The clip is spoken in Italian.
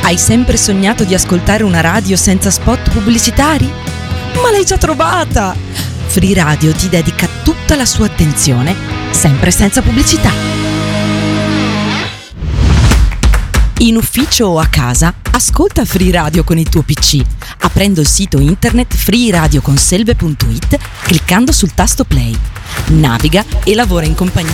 Hai sempre sognato di ascoltare una radio senza spot pubblicitari? Ma l'hai già trovata! Free Radio ti dedica tutta la sua attenzione, sempre senza pubblicità. In ufficio o a casa, ascolta Free Radio con il tuo PC, aprendo il sito internet freeradioconselve.it, cliccando sul tasto play. Naviga e lavora in compagnia